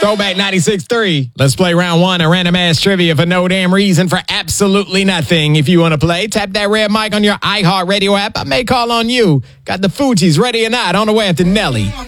Throwback 96.3. Let's play round one of random ass trivia for no damn reason for absolutely nothing. If you want to play, tap that red mic on your iHeartRadio app. I may call on you. Got the Fugees ready or not on the way after Nelly.